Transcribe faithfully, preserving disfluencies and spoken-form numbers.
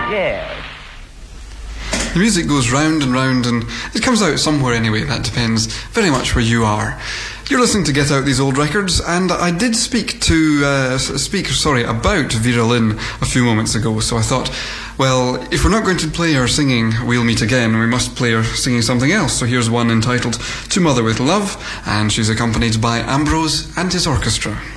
Yes. The music goes round and round, and it comes out somewhere anyway. That depends very much where you are. You're listening to Get Out These Old Records, and I did speak to uh, speak sorry about Vera Lynn a few moments ago. So I thought, well, if we're not going to play her singing We'll Meet Again, we must play her singing something else. So here's one entitled To Mother with Love, and she's accompanied by Ambrose and his orchestra.